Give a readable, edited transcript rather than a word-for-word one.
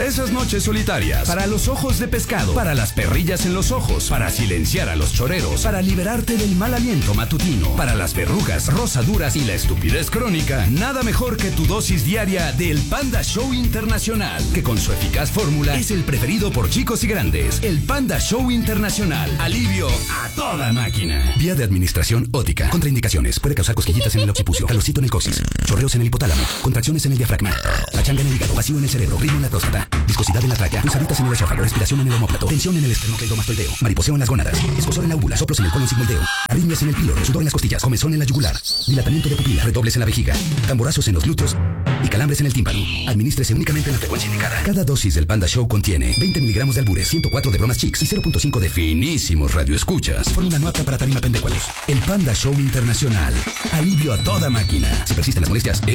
esas noches solitarias, para los ojos de pescado, para las perrillas en los ojos, para silenciar a los choreros, para liberarte del mal aliento matutino, para las verrugas, rosaduras y la estupidez crónica, nada mejor que tu dosis diaria del Panda Show Internacional, que con su eficaz fórmula es el preferido por chicos y grandes. El Panda Show Internacional. Alivio a toda máquina. Vía de administración ótica. Contraindicaciones. Puede causar cosquillitas en el occipucio, calorcito en el coxis, chorreos en el hipotálamo, contracciones en el diafragma, pachanga en el hígado, vacío en el cerebro, ritmo en la próstata, viscosidad en la tráquea, pulsaditas en el esófago, respiración en el omóplato, tensión en el esternocleidomastoideo, mariposeo en las gónadas, escozor en la úvula, soplos en el colon sigmoideo, arritmias en el píloro, sudor en las costillas, comezón en la yugular, dilatamiento de pupila, redobles en la vejiga, tamborazos en los glúteos y calambres en el tímpano. Administrese únicamente en la frecuencia indicada. Cada dosis del Panda Show contiene 20 miligramos de albures, 104 de bromas chicks y 0.5 de finísimos radioescuchas. Fórmula no apta para tarima pendecualos. El Panda Show Internacional. Alivio a toda máquina. Si persisten las molestias,